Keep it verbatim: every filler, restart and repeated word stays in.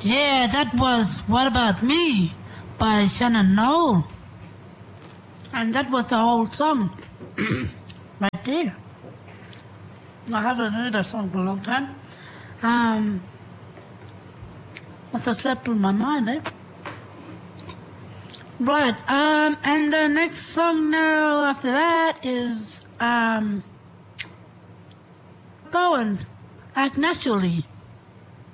Yeah, that was What About Me by Shannon Noll. And that was the whole song right there. I haven't heard that song for a long time. Um, must have slept through my mind, eh? Right, um, and the next song now after that is, um, Going, Act Naturally.